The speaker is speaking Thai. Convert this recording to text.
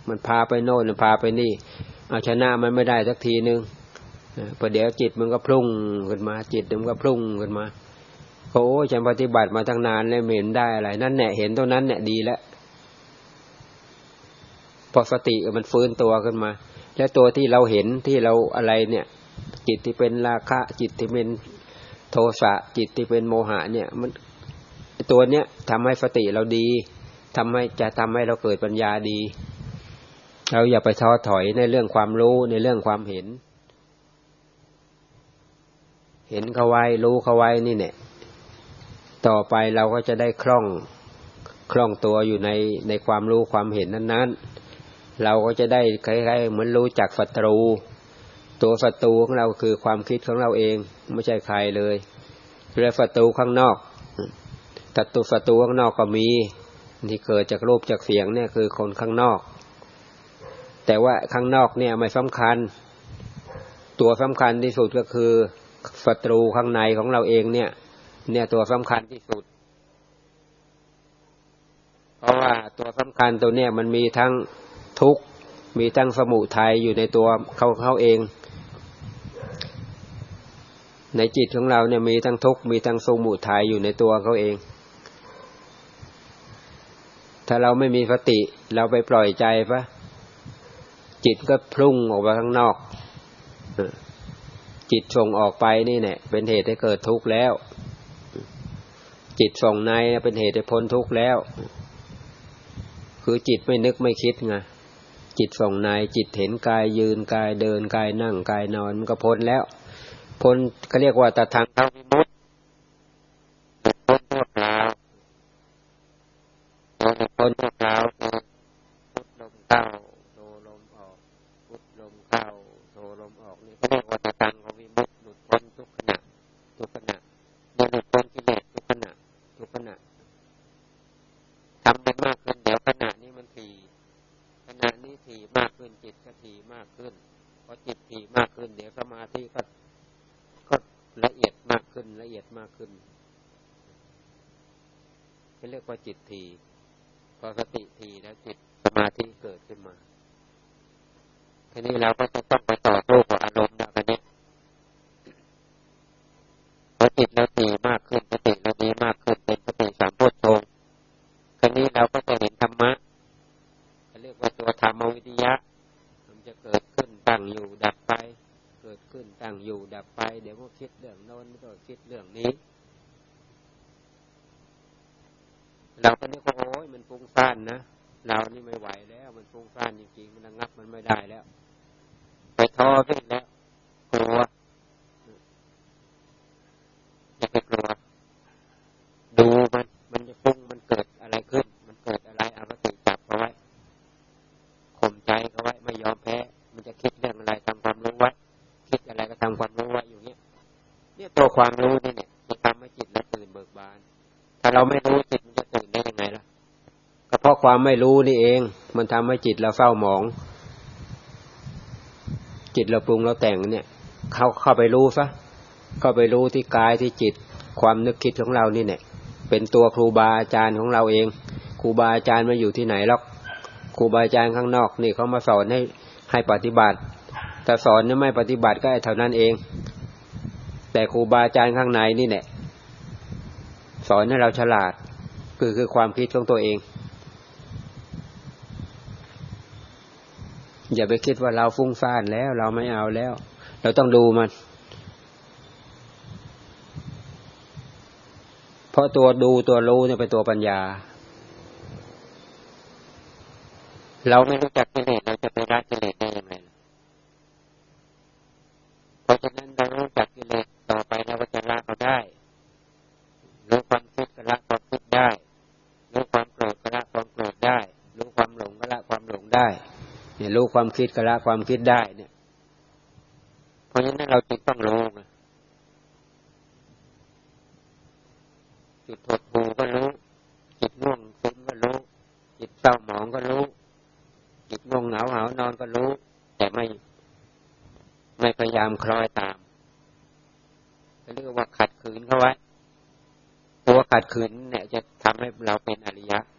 มันพาไปโน่นพาไปนี่เอาชนะมันไม่ได้สักทีนึงพอเดี๋ยวจิตมันก็พุ่งขึ้นมาจิตมันก็พุ่งขึ้นมาโอ้ฉันปฏิบัติมาตั้งนานแล้วไม่เห็นได้อะไรนั่นแหละเห็นตรงนั้นเนี่ยดีแล้วพอสติมันฟื้นตัวขึ้นมาแล้วตัวที่เราเห็นที่เราอะไรเนี่ยจิตที่เป็นราคะจิตที่เป็นโทสะจิตที่เป็นโมหะเนี่ยมันตัวเนี้ยทำให้สติเราดีทำให้เราเกิดปัญญาดีเราอย่าไปท้อถอยในเรื่องความรู้ในเรื่องความเห็นเขาไว้รู้เขาไว้นี่เนี่ยต่อไปเราก็จะได้คล่องตัวอยู่ในความรู้ความเห็นนั้นๆเราก็จะได้คล้ายๆเหมือนรู้จักศัตรูตัวศัตรูของเราคือความคิดของเราเองไม่ใช่ใครเลยเรื่องศัตรูข้างนอกศัตรูข้างนอกก็มีที่เกิดจากรูปจากเสียงเนี่ยคือคนข้างนอกแต่ว่าข้างนอกเนี่ยไม่สำคัญตัวสำคัญที่สุดก็คือศัตรูข้างในของเราเองเนี่ยตัวสำคัญที่สุดเพราะว่าตัวสำคัญตัวเนี่ยมันมีทั้งทุกข์มีทั้งสมุทัยอยู่ในตัวเขาเองในจิตของเราเนี่ยมีทั้งทุกข์มีทั้งสมุทัยอยู่ในตัวเขาเองถ้าเราไม่มีสติเราไปปล่อยใจปะจิตก็พุ่งออกไปข้างนอกจิตส่งออกไปนี่เนี่ยเป็นเหตุให้เกิดทุกข์แล้วจิตส่งในเป็นเหตุให้พ้นทุกข์แล้วคือจิตไม่นึกไม่คิดไงจิตส่งในจิตเห็นกายยืนกายเดินกายนั่งกายนอนมันก็พ้นแล้วพ้นเขาเรียกว่าตถาคตวิมุตติพ้นทุกข์แล้วพ้นทุกข์แล้วพุทลมเข้าโธลมออกพุทลมเข้าโธลมออกนี่เขาเรียกว่าตถาคตวิมุตติหลุดพ้นทุกขณะนี่หลุดพ้นกิเลสทุกขณะทำไปมากขึ้นเดี๋ยวขณะนี้มันถี่ขณะนี้ถี่มากขึ้นจิตก็ถี่มากขึ้นพอจิตถี่มากขึ้นเดี๋ยวสมาธิก็ละเอียดมากขึ้นเขาเรียกว่าจิตถี่พอสติถี่แล้วจิตสมาธิเกิดขึ้นมาทีนี้เราก็จะต้องไปต่อสู้กับอารมณ์แบบนี้พอจิตเราถี่มากขึ้นสติเราดีมากขึ้นเป็นสติสัมโพชฌงค์ทีนี้เราก็จะเห็นธรรมะเขาเรียกว่าตัวธรรมวิทยะมันจะเกิดขึ้นตั้งอยู่ดับไปเกิดขึ้นตั้งอยู่ดับไปเดี๋ยวก็คิดเรื่องโน้นก็คิดเรื่องนี้เราก็นึกว่าโอ้ยมันฟุ้งซ่านนะเรานี่ไม่ไหวแล้วมันฟุ้งซ่านจริงๆมันระงับมันไม่ได้แล้วไปท้อขึ้นแล้วกลัวอย่าไปกลัวดูมันจะฟุ้งมันเกิดอะไรขึ้นมันเกิดอะไรเอาสติจับเอาไว้ข่มใจเอาไว้ไม่ยอมแพ้มันจะคิดเรื่องอะไรทำความรู้ไว้คิดอะไรก็ทำความรู้ไว้อยู่เนี่ยตัวความรู้นี่เนี่ยจะทำให้จิตเราตื่นเบิกบานถ้าเราไม่รู้จิตมันจะตื่นได้ยังไงล่ะก็เพราะความไม่รู้นี่เองมันทำให้จิตเราเศร้าหมองจิตเราปรุงเราแต่งเนี่ยเข้าไปรู้ซะเข้าไปรู้ที่กายที่จิตความนึกคิดของเรานี่เนี่ยเป็นตัวครูบาอาจารย์ของเราเองครูบาอาจารย์มาอยู่ที่ไหนหรอกครูบาอาจารย์ข้างนอกนี่เขามาสอนให้ปฏิบัติแต่สอนไม่ปฏิบัติก็เท่านั้นเองแต่ครูบาอาจารย์ข้างในนี่เนี่ยสอนให้เราฉลาดคือความคิดของตัวเองอย่าไปคิดว่าเราฟุ้งซ่านแล้วเราไม่เอาแล้วเราต้องดูมันเพราะตัวดูตัวรู้เนี่ยเป็นตัวปัญญาเราไม่รู้จักกิเลสเราจะไปละกิเลสได้ยังไงเพราะฉะนั้นเรารู้จักกิเลสต่อไปเราก็จะละเขาได้รู้ความคิดก็ละความคิดได้รู้ความโกรธก็ละความโกรธได้รู้ความหลงก็ละความหลงได้เนี่ยรู้ความคิดก็ละความคิดได้เนี่ยเพราะฉะนั้นเราจึงต้องรู้จิตหดหู่ก็รู้จิตง่วงซึมก็รู้จิตเศร้าหมองก็รู้จิตง่วงเหงาหาวนอนก็รู้แต่ไม่พยายามคล้อยตามเรียกว่าขัดขืนเข้าไว้ตัวขัดขืนเนี่ยจะทำให้เราเป็นอริยะ